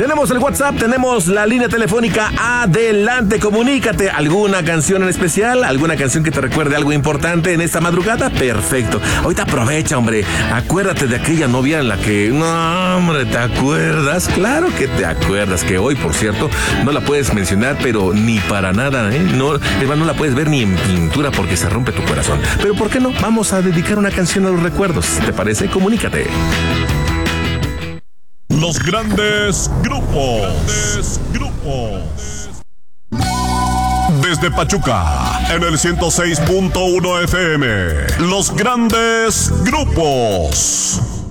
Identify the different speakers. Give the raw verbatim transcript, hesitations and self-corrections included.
Speaker 1: Tenemos el WhatsApp, tenemos la línea telefónica. Adelante, comunícate. ¿Alguna canción en especial? ¿Alguna canción que te recuerde algo importante en esta madrugada? Perfecto. Ahorita aprovecha, hombre. Acuérdate de aquella novia en la que... No, hombre, ¿te acuerdas? Claro que te acuerdas. Que hoy, por cierto, no la puedes mencionar, pero ni para nada, ¿eh? No, no la puedes ver ni en pintura porque se rompe tu corazón. Pero ¿por qué no? Vamos a dedicar una canción a los recuerdos. ¿Te parece? Comunícate.
Speaker 2: Los grandes grupos. Grandes grupos. Desde Pachuca, en el ciento seis punto uno F M. Los grandes grupos.